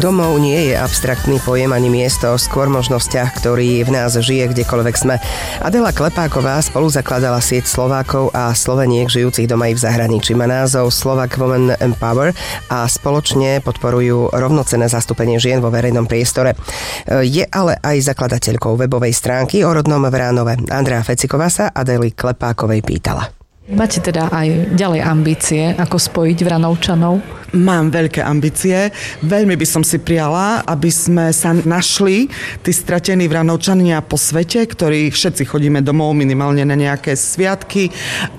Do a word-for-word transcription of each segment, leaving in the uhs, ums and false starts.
Domov nie je abstraktný pojem ani miesto, skôr možno vzťah, ktorý v nás žije kdekoľvek sme. Adela Klepáková spolu zakladala sieť Slovákov a Sloveniek žijúcich doma i v zahraničí. Má názov Slovak Women Empower a spoločne podporujú rovnocenné zastúpenie žien vo verejnom priestore. Je ale aj zakladateľkou webovej stránky o rodnom Vránove. Andrea Feciková sa Adely Klepákovej pýtala. Máte teda aj ďalej ambície, ako spojiť Vranovčanov? Mám veľké ambície. Veľmi by som si prijala, aby sme sa našli tí stratení Vranovčania po svete, ktorí všetci chodíme domov minimálne na nejaké sviatky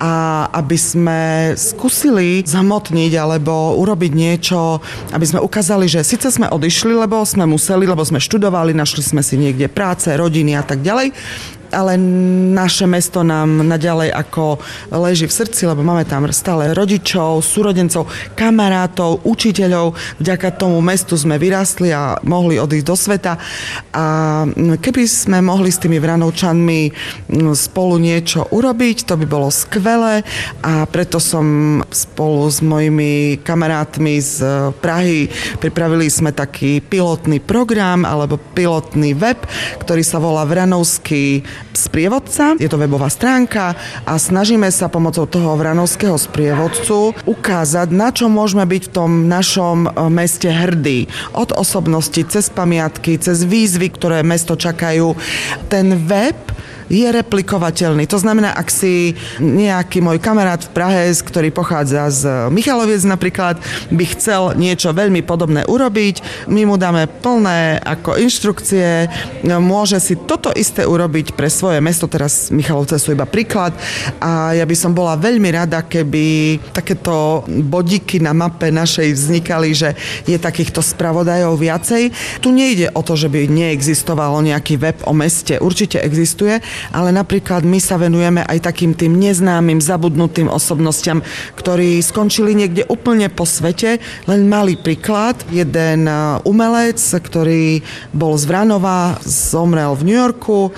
a aby sme skúsili zamotniť alebo urobiť niečo, aby sme ukázali, že síce sme odišli, lebo sme museli, lebo sme študovali, našli sme si niekde práce, rodiny a tak ďalej, ale naše mesto nám naďalej ako leží v srdci, lebo máme tam stále rodičov, súrodencov, kamarátov, učiteľov. Vďaka tomu mestu sme vyrástli a mohli odísť do sveta. A keby sme mohli s tými Vranovčanmi spolu niečo urobiť, to by bolo skvelé a preto som spolu s mojimi kamarátmi z Prahy pripravili sme taký pilotný program alebo pilotný web, ktorý sa volá Vranovský sprievodca. Je to webová stránka a snažíme sa pomocou toho vranovského sprievodcu ukázať, na čo môžeme byť v tom našom meste hrdí. Od osobnosti, cez pamiatky, cez výzvy, ktoré mesto čakajú. Ten web je replikovateľný. To znamená, ak si nejaký môj kamarát v Prahe, ktorý pochádza z Michaloviec napríklad, by chcel niečo veľmi podobné urobiť, my mu dáme plné ako inštrukcie, môže si toto isté urobiť pre svoje mesto, teraz Michalovce sú iba príklad a ja by som bola veľmi rada, keby takéto bodíky na mape našej vznikali, že je takýchto spravodajov viacej. Tu nejde o to, že by neexistovalo nejaký web o meste. Určite existuje, ale napríklad my sa venujeme aj takým tým neznámym, zabudnutým osobnostiam, ktorí skončili niekde úplne po svete. Len malý príklad. Jeden umelec, ktorý bol z Vranova, zomrel v New Yorku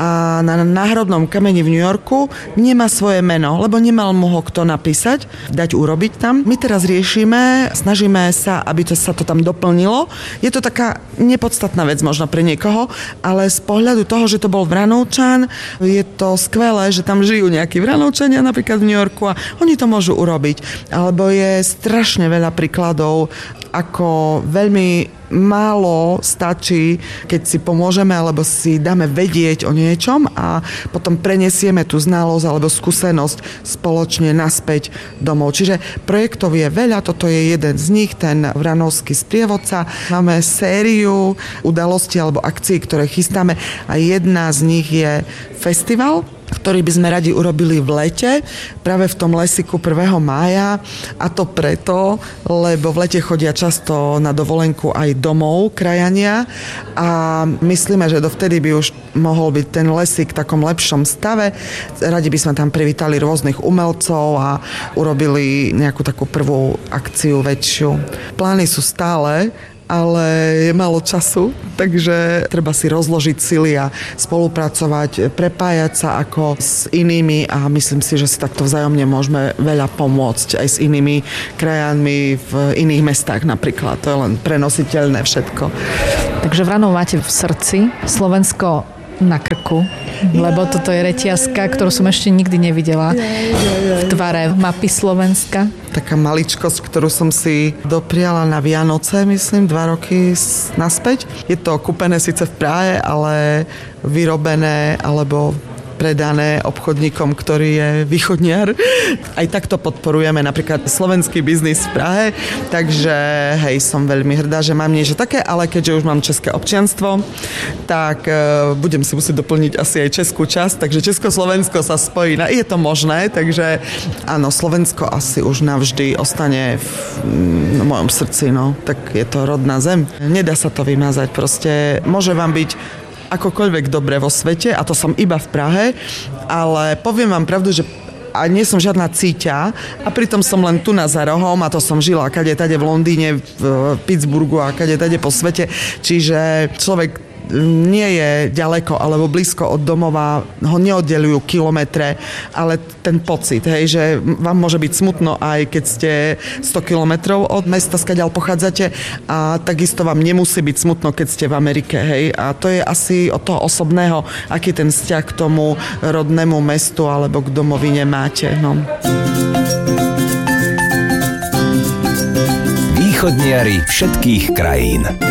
a na náhrobnom kameni v New Yorku nemá svoje meno, lebo nemal mu ho kto napísať, dať urobiť tam. My teraz riešime, snažíme sa, aby to, sa to tam doplnilo. Je to taká nepodstatná vec možno pre niekoho, ale z pohľadu toho, že to bol Vranovčan, je to skvelé, že tam žijú nejakí Vranovčania napríklad v New Yorku a oni to môžu urobiť. Alebo je strašne veľa príkladov, ako veľmi málo stačí, keď si pomôžeme alebo si dáme vedieť o niečom a potom prenesieme tú znalosť alebo skúsenosť spoločne naspäť domov. Čiže projektov je veľa, toto je jeden z nich, ten Vranovský sprievodca. Máme sériu udalostí alebo akcií, ktoré chystáme a jedna z nich je festival, ktorý by sme radi urobili v lete, práve v tom lesiku prvého mája. A to preto, lebo v lete chodia často na dovolenku aj domov krajania a myslíme, že dovtedy by už mohol byť ten lesík v takom lepšom stave. Radi by sme tam privítali rôznych umelcov a urobili nejakú takú prvú akciu väčšiu. Plány sú stále, ale je málo času, takže treba si rozložiť sily a spolupracovať, prepájať sa ako s inými a myslím si, že si takto vzájomne môžeme veľa pomôcť aj s inými krajami v iných mestách napríklad. To je len prenositeľné všetko. Takže Vranov máte v srdci, Slovensko na krku, lebo toto je reťazka, ktorú som ešte nikdy nevidela v tvare mapy Slovenska. Taká maličkosť, ktorú som si dopriala na Vianoce, myslím, dva roky naspäť. Je to kúpené síce v Prahe, ale vyrobené alebo predané obchodníkom, ktorý je východniar. Aj takto podporujeme napríklad slovenský biznis v Prahe, takže hej, som veľmi hrdá, že mám niečo také, ale keďže už mám české občianstvo, tak uh, budem si musieť doplniť asi aj českú časť, takže Česko-Slovensko sa spojí. No, je to možné, takže áno, Slovensko asi už navždy ostane v, v mojom srdci, no. Tak je to rodná zem. Nedá sa to vymazať, proste môže vám byť akokoľvek dobre vo svete, a to som iba v Prahe, ale poviem vám pravdu, že a nie som žiadna cíťa a pritom som len tu na za rohom a to som žila kade tade v Londýne, v Pittsburghu a kade tade po svete, čiže človek nie je ďaleko alebo blízko od domova, ho neoddelujú kilometre, ale ten pocit, hej, že vám môže byť smutno aj keď ste sto kilometrov od mesta, skadiaľ pochádzate, a takisto vám nemusí byť smutno, keď ste v Amerike, hej. A to je asi od toho osobného, aký ten vzťah k tomu rodnému mestu alebo k domovine máte. No. Východniari všetkých krajín.